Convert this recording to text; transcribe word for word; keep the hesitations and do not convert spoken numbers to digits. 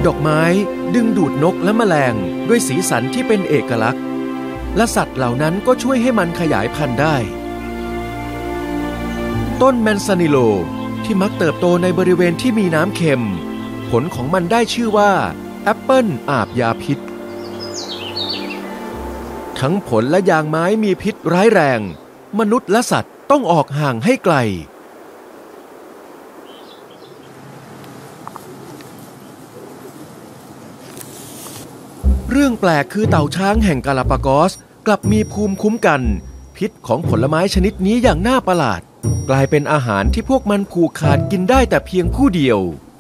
ดอกไม้ดึงดูดนกและแมลงด้วยสีสันที่เป็นเอกลักษณ์และสัตว์เหล่านั้นก็ช่วยให้มันขยายพันธุ์ได้ต้นแมนซานิโลที่มักเติบโตในบริเวณที่มีน้ำเค็มผลของมันได้ชื่อว่าแอปเปิ้ลอาบยาพิษทั้งผลและยางไม้มีพิษร้ายแรงมนุษย์และสัตว์ต้องออกห่างให้ไกลเรื่องแปลกคือเต่าช้างแห่งกาลาปากอสกลับมีภูมิคุ้มกันพิษของผลไม้ชนิดนี้อย่างน่าประหลาดกลายเป็นอาหารที่พวกมันผูกขาดกินได้แต่เพียงผู้เดียว